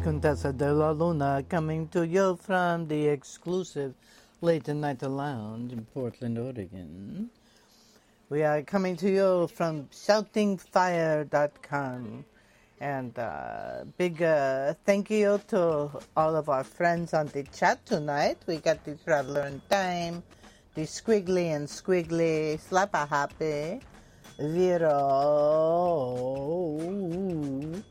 Contessa de la Luna coming to you from the exclusive Late Night Lounge in Portland, Oregon. We are coming to you from shoutingfire.com. And big thank you to all of our friends on the chat tonight. We got the Traveler in Time, the Squiggly and Squiggly, Slappa Happy, Vero,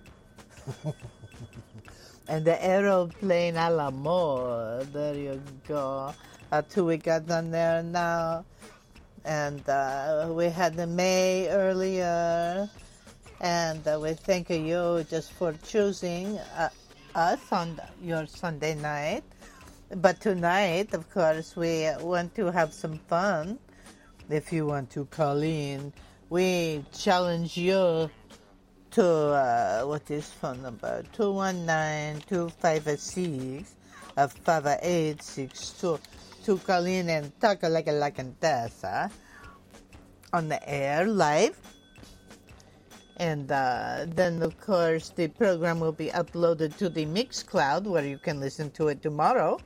and the Aeroplane a la mode. There you go. Two we got on there now. And we had the May earlier. And we thank you just for choosing us on your Sunday night. But tonight, of course, we want to have some fun. If you want to call in, we challenge you to, what is phone number? 219-256-5862 to call in and talk like a Contessa on the air live. And then, of course, the program will be uploaded to the Mixcloud, where you can listen to it tomorrow.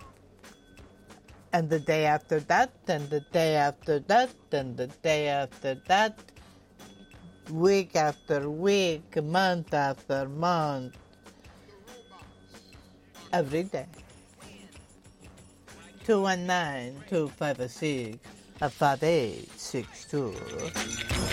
And the day after that, and the day after that, and the day after that, week after week, month after month, every day. 219-256-5862.